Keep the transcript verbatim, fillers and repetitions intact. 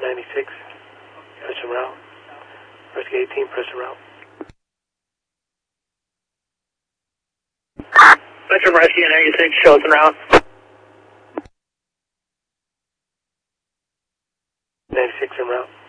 ninety-six, press en route. Rescue eighteen, press en route. Spectrum Rescue ninety-six, shows en route. ninety-six en route.